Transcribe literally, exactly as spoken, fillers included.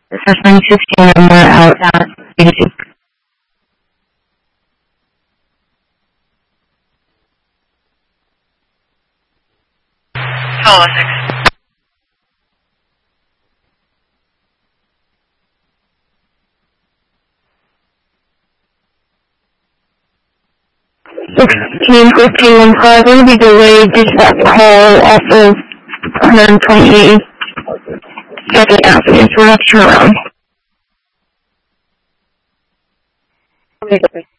Assessment sixteen and we're out at eighty-six. Hello, six. sixteen fifteen and five will be delayed dispatch call off of one twenty-eight second Avenue. We're not sure around. Okay.